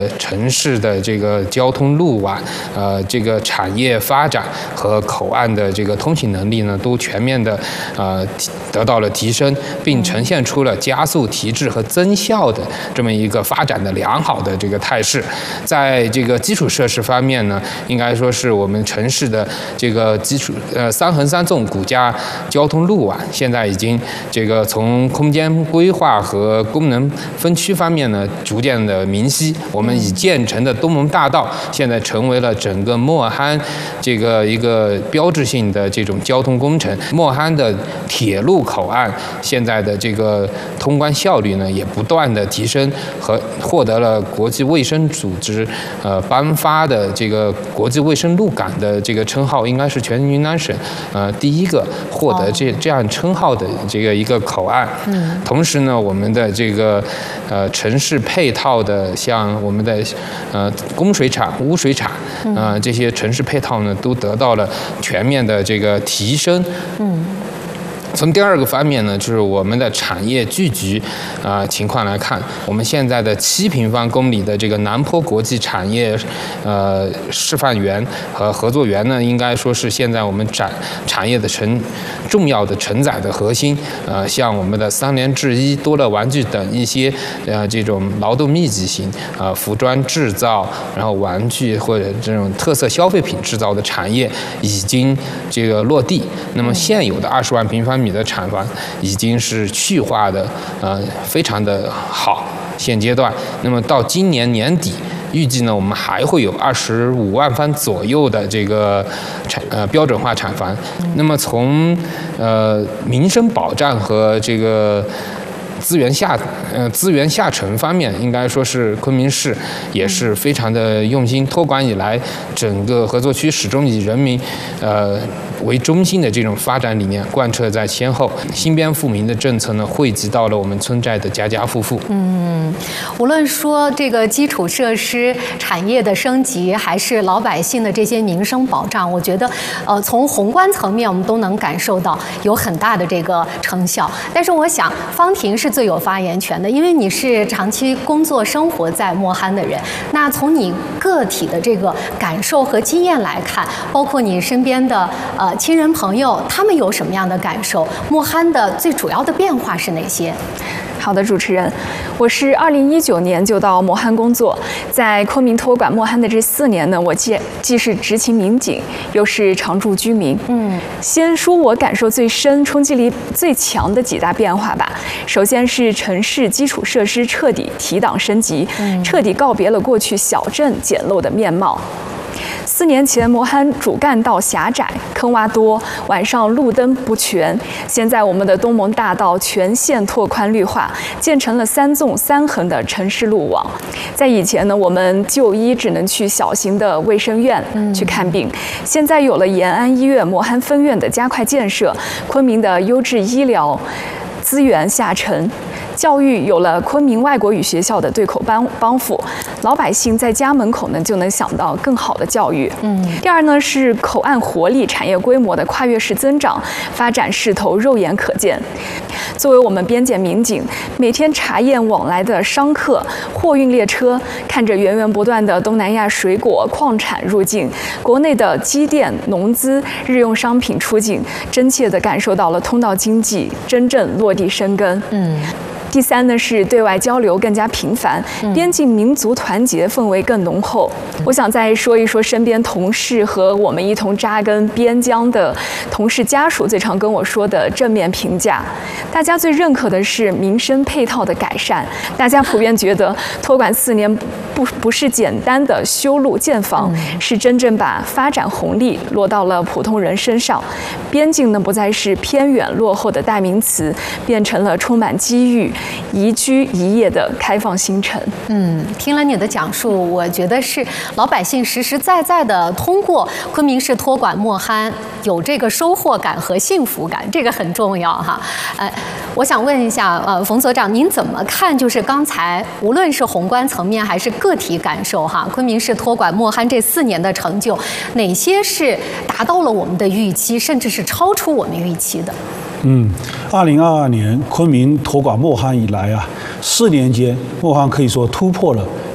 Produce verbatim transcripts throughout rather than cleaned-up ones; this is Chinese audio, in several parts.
城市的这个交通路网，呃，这个产业发展和口岸的这个通行能力呢，都全面的呃得到了提升，并呈现出了加速提质和增效的这么一个发展的良好的这个态势。在这个基础设施方面呢，应该说是我们城市的这个基础呃三横三纵骨架交通路网，现在已经这个从空间规划和功能分区方面呢，逐渐的明晰。我们已建成的东盟大道，现在成为了整个莫罕这个一个标志性的这种交通工程。莫罕的铁路口岸现在的这个通关效率呢，也不断的提升，和获得了国际卫生组织呃颁发的这个国际卫生路港的这个称号，应该是全云南省呃第一个获得这这样称号的这个一个口岸。嗯，同时呢，我们的这个呃城市配套的，像我们的呃供水厂、污水厂，啊、呃、这些城市配套呢，都得到了全面的这个提升。嗯。从第二个方面呢，就是我们的产业聚集啊、呃、情况来看，我们现在的七平方公里的这个南坡国际产业呃示范园和合作园呢，应该说是现在我们展产业的承重要的承载的核心。呃，像我们的三联制衣、多乐玩具等一些呃这种劳动密集型呃服装制造，然后玩具或者这种特色消费品制造的产业已经这个落地。那么现有的二十万平方米的厂房已经是去化的，呃，非常的好。现阶段，那么到今年年底，预计呢，我们还会有二十五万方左右的这个产呃标准化厂房。那么从呃民生保障和这个资源下呃资源下沉方面，应该说是昆明市也是非常的用心。托管以来，整个合作区始终以人民呃为中心的这种发展理念贯彻在先后，新编富民的政策呢，惠及到了我们村寨的家家户户。 嗯，无论说这个基础设施产业的升级，还是老百姓的这些民生保障，我觉得呃从宏观层面我们都能感受到有很大的这个成效。但是我想方婷是最有发言权的，因为你是长期工作生活在莫罕的人。那从你个体的这个感受和经验来看，包括你身边的呃亲人朋友，他们有什么样的感受？莫罕的最主要的变化是哪些？ 好的，主持人，我是二零一九年就到莫罕工作，在昆明托管莫罕的这四年呢，我既既是执勤民警，又是常住居民。嗯，先说我感受最深、冲击力最强的几大变化吧。首先是城市基础设施彻底提档升级，嗯、彻底告别了过去小镇简陋的面貌。四年前，莫罕主干道狭窄，坑洼多，晚上路灯不全。现在，我们的东盟大道全线拓宽绿化，建成了三纵三横的城市路网。在以前呢，我们就医只能去小型的卫生院去看病，嗯、现在有了延安医院、莫罕分院的加快建设，昆明的优质医疗资源下沉。教育有了昆明外国语学校的对口帮帮扶，老百姓在家门口呢就能想到更好的教育。嗯，第二呢是口岸活力、产业规模的跨越式增长，发展势头肉眼可见。作为我们边检民警，每天查验往来的商客、货运列车，看着源源不断的东南亚水果、矿产入境，国内的机电、农资、日用商品出境，真切地感受到了通道经济真正落地生根。嗯。第三呢是对外交流更加频繁，边境民族团结氛围更浓厚。我想再说一说身边同事和我们一同扎根边疆的同事家属最常跟我说的正面评价。大家最认可的是民生配套的改善，大家普遍觉得托管四年不不是简单的修路建房，是真正把发展红利落到了普通人身上。边境呢不再是偏远落后的代名词，变成了充满机遇、宜居宜业的开放新城。嗯， 听了你的讲述，我觉得是老百姓实实在在的通过昆明市托管莫罕有这个收获感和幸福感，这个很重要哈。呃，我想问一下，呃，冯所长，您怎么看？就是刚才无论是宏观层面还是个体感受哈，昆明市托管莫罕这四年的成就，哪些是达到了我们的预期，甚至是超出我们预期的？ 嗯，二零二二年昆明托管莫罕以来啊，四年间，莫罕可以说突破了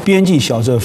边际小镇